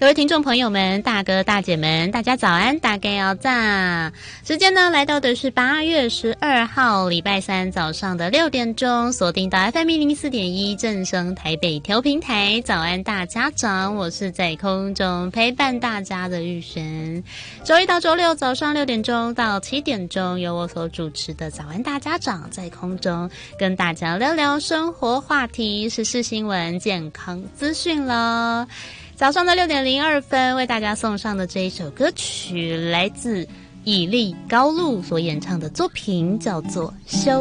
各位听众朋友们，大哥大姐们，大家早安，大家要早。时间呢来到的是8月12号礼拜三早上的6点钟，锁定到 FM104.1正声台北调频台。早安大家长，我是在空中陪伴大家的玉璇。周一到周六早上6点钟到7点钟，由我所主持的早安大家长在空中跟大家聊聊生活话题、时事新闻、健康资讯了。早上的6点02分，为大家送上的这一首歌曲，来自以利高露所演唱的作品，叫做《修》。